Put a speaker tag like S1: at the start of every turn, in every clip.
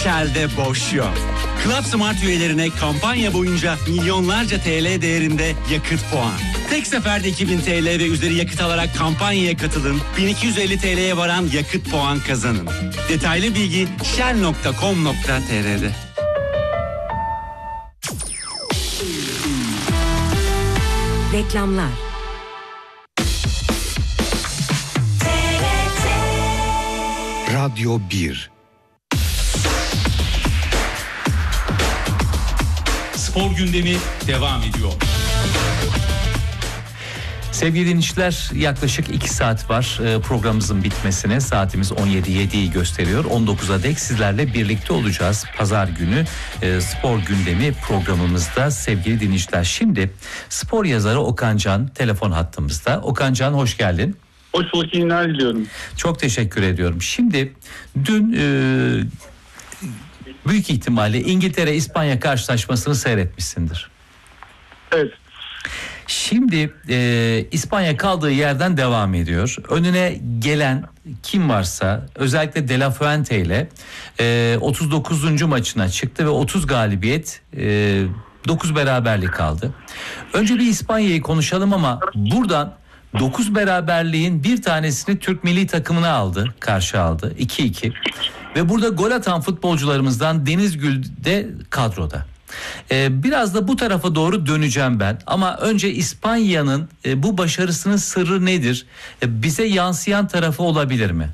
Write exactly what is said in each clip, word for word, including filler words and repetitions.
S1: Shell'de boş yok. Club Smart üyelerine kampanya boyunca milyonlarca T L değerinde yakıt puan. Tek seferde iki bin T L ve üzeri yakıt alarak kampanyaya katılın. bin iki yüz elli T L'ye varan yakıt puan kazanın. Detaylı bilgi shell nokta com nokta t r'de.
S2: Reklamlar.
S3: Radyo bir.
S4: Spor gündemi devam ediyor.
S5: Sevgili dinleyiciler, yaklaşık iki saat var programımızın bitmesine. Saatimiz on yedi yediyi gösteriyor. on dokuza dek sizlerle birlikte olacağız. Pazar günü spor gündemi programımızda sevgili dinleyiciler. Şimdi spor yazarı Okan Can telefon hattımızda. Okan Can, hoş geldin.
S6: Hoş bulduk, iyi günler diliyorum.
S5: Çok teşekkür ediyorum. Şimdi dün e, büyük ihtimalle İngiltere-İspanya karşılaşmasını seyretmişsindir.
S6: Evet.
S5: Şimdi e, İspanya kaldığı yerden devam ediyor. Önüne gelen kim varsa özellikle De La Fuente ile e, otuz dokuzuncu maçına çıktı ve otuz galibiyet, e, dokuz beraberlik kaldı. Önce bir İspanya'yı konuşalım ama buradan dokuz beraberliğin bir tanesini Türk milli takımına aldı, karşı aldı. iki iki. Ve burada gol atan futbolcularımızdan Deniz Gül de kadroda. Ee, biraz da bu tarafa doğru döneceğim ben. Ama önce İspanya'nın e, bu başarısının sırrı nedir? E, bize yansıyan tarafı olabilir mi?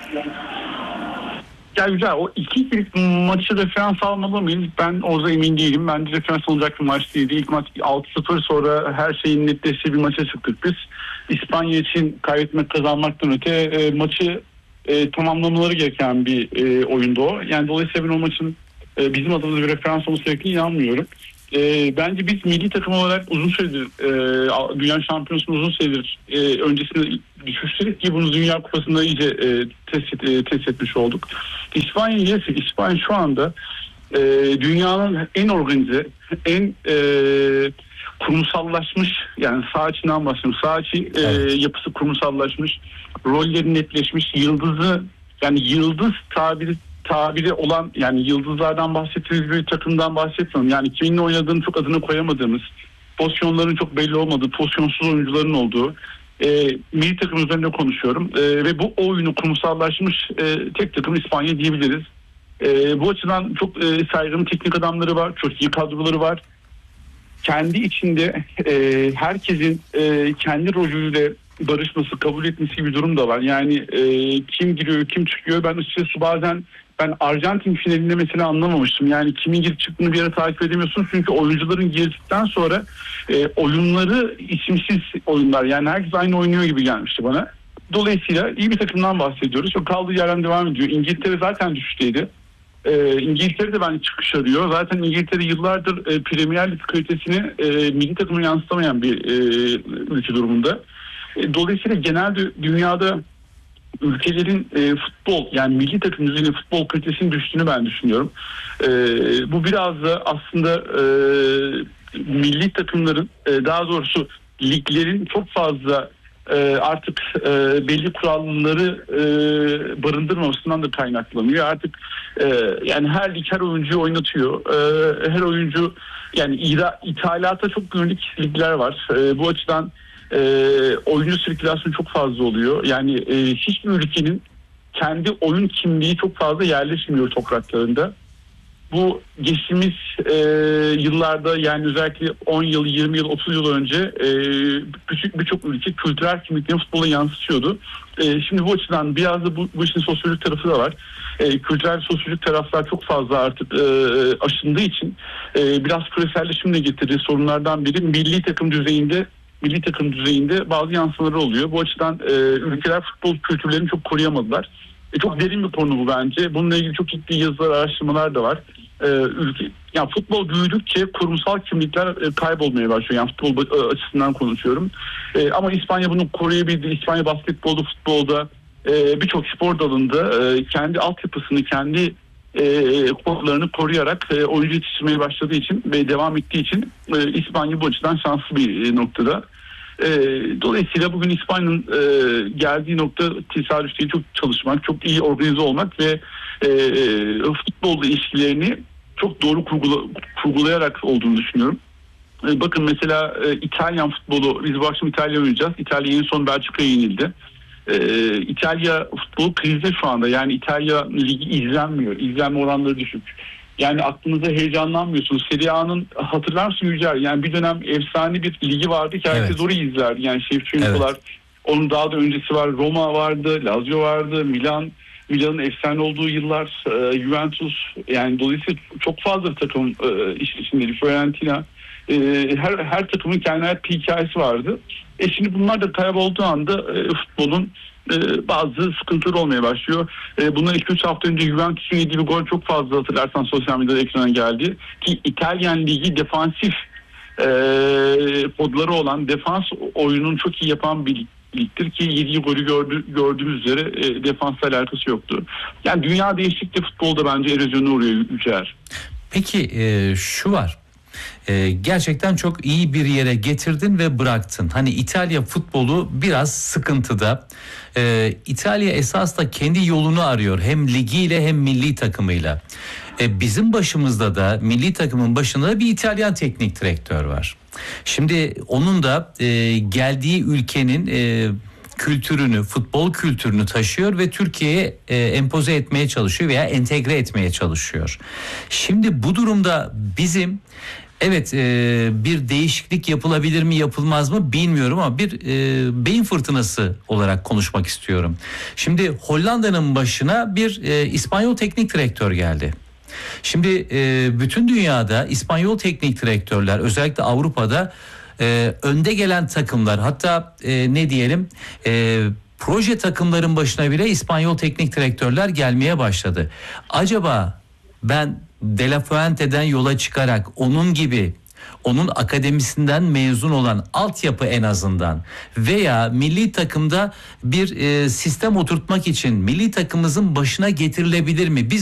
S6: Ya güzel, o iki ikilik maçı referans almalı mıyız? Ben orada emin değilim. Bence referans olacak bir maç değildi. İlk maç altı sıfır, sonra her şeyin netleştiği bir maça çıktık biz. İspanya için kaybetmek kazanmaktan öte e, maçı e, tamamlamaları gereken bir e, oyundu o. Yani dolayısıyla ben o maçın e, bizim adımıza bir referans olması gerektiğini inanmıyorum. E, bence biz milli takım olarak uzun süredir e, Dünya Şampiyonası'nı uzun süredir e, öncesinde düşüştük ki bunu Dünya Kupası'nda iyice e, test, e, test etmiş olduk. İspanya ise İspanya şu anda e, dünyanın en organize, en e, kurumsallaşmış, yani saha içinden bahsediyorum. Saha içi e, evet. yapısı kurumsallaşmış, rolleri netleşmiş, yıldızı, yani yıldız tabiri tabiri olan, yani yıldızlardan bahsettiğimiz bir takımdan bahsetmiyorum. Yani kiminle oynadığını çok adını koyamadığımız, pozisyonların çok belli olmadığı, pozisyonsuz oyuncuların olduğu e, milli takım üzerinde konuşuyorum. E, ve bu oyunu kurumsallaşmış e, tek takım İspanya diyebiliriz. E, bu açıdan çok e, saygın teknik adamları var, çok iyi kadroları var. Kendi içinde e, herkesin e, kendi rolüyle barışması, kabul etmesi bir durum da var. Yani e, kim giriyor, kim çıkıyor. Ben açıkçası bazen ben Arjantin finalinde mesela anlamamıştım. Yani kimin girip çıktığını bir yere takip edemiyorsun. Çünkü oyuncuların girdikten sonra e, oyunları isimsiz oyunlar. Yani herkes aynı oynuyor gibi gelmişti bana. Dolayısıyla iyi bir takımdan bahsediyoruz. Çok kaldığı yerden devam ediyor. İngiltere zaten düşüşteydi. E, İngiltere de bence çıkış arıyor. Zaten İngiltere yıllardır e, Premier Lig kalitesini e, milli takımına yansıtamayan bir e, ülke durumunda. E, dolayısıyla genelde dünyada ülkelerin e, futbol, yani milli takım düzeyinde futbol kalitesinin düştüğünü ben düşünüyorum. E, bu biraz da aslında e, milli takımların, e, daha doğrusu liglerin çok fazla e, artık e, belli kuralları e, barındırmamasından da kaynaklanıyor. Artık e, yani her lig her oyuncuyu oynatıyor. E, her oyuncu, yani ira, ithalata çok yönelik ligler var. E, bu açıdan E, oyuncu sirkülasyonu çok fazla oluyor. Yani e, hiçbir ülkenin kendi oyun kimliği çok fazla yerleşmiyor topraklarında. Bu geçtiğimiz e, yıllarda, yani özellikle on yıl, yirmi yıl, otuz yıl önce e, küçük birçok ülke kültürel kimliklerini futbola yansıtıyordu. E, şimdi bu açıdan biraz da bu, bu işin sosyolojik tarafı da var. E, kültürel sosyolojik taraflar çok fazla artık e, aşındığı için e, biraz küreselleşim de getirdiği sorunlardan biri milli takım düzeyinde milli takım düzeyinde bazı yansımaları oluyor. Bu açıdan e, ülkeler futbol kültürlerini çok koruyamadılar. E, çok derin bir konu bu bence. Bununla ilgili çok ciddi yazılar, araştırmalar da var. E, ülke, yani futbol büyüdükçe kurumsal kimlikler e, kaybolmaya başlıyor. Yani futbol e, açısından konuşuyorum. E, ama İspanya bunu koruyabildi. İspanya basketbolda, futbolda, e, birçok spor dalında e, kendi altyapısını, kendi e, kodlarını koruyarak e, oyuncu yetiştirmeye başladığı için ve devam ettiği için e, İspanya bu açıdan şanslı bir e, noktada. E, dolayısıyla bugün İspanya'nın e, geldiği nokta tesadüf değil, çok çalışmak, çok iyi organize olmak ve e, futbolla ilişkilerini çok doğru kurgula, kurgulayarak olduğunu düşünüyorum. E, bakın mesela e, İtalyan futbolu, biz bu akşam İtalya oynayacağız. İtalya en son Belçika'ya yenildi. Ee, İtalya futbolu krizde şu anda. Yani İtalya ligi izlenmiyor. İzlenme oranları düşük. Yani aklınıza heyecanlanmıyorsunuz. Serie A'nın, hatırlarsın Yücel, yani bir dönem efsane bir ligi vardı ki herkes
S5: Evet.
S6: orayı izlerdi. Yani Şevçenko'lar, evet. Onun daha da öncesi var. Roma vardı, Lazio vardı, Milan. Milan'ın efsane olduğu yıllar, e, Juventus. Yani dolayısıyla çok fazla takım e, işin içinde. Fiorentina. E, her her takımın kendine ait bir hikayesi vardı. E şimdi bunlar da kaybolduğu anda e, futbolun e, bazı sıkıntıları olmaya başlıyor. E, bundan iki üç hafta önce Juventus'un yediği bir gol çok fazla, hatırlarsan sosyal medyada ekrana geldi. Ki İtalyan Ligi defansif e, kodları olan, defans oyunun çok iyi yapan bir ligdir ki yediği golü gördü, gördüğümüz üzere e, defansla alakası yoktu. Yani dünya değişiklikte futbolda bence erozyona uğruyor Yücel.
S5: Peki e, şu var. Ee, gerçekten çok iyi bir yere getirdin ve bıraktın. Hani İtalya futbolu biraz sıkıntıda. Ee, İtalya esas da kendi yolunu arıyor. Hem ligiyle hem milli takımıyla. Ee, bizim başımızda da, milli takımın başında da bir İtalyan teknik direktör var. Şimdi onun da e, geldiği ülkenin e, kültürünü, futbol kültürünü taşıyor ve Türkiye'ye e, empoze etmeye çalışıyor veya entegre etmeye çalışıyor. Şimdi bu durumda bizim evet e, bir değişiklik yapılabilir mi yapılmaz mı bilmiyorum ama bir e, beyin fırtınası olarak konuşmak istiyorum. Şimdi Hollanda'nın başına bir e, İspanyol teknik direktör geldi. Şimdi e, bütün dünyada İspanyol teknik direktörler, özellikle Avrupa'da e, önde gelen takımlar, hatta e, ne diyelim e, proje takımların başına bile İspanyol teknik direktörler gelmeye başladı. Acaba ben De La Fuente'den yola çıkarak onun gibi, onun akademisinden mezun olan altyapı en azından veya milli takımda bir e, sistem oturtmak için milli takımımızın başına getirilebilir mi? Biz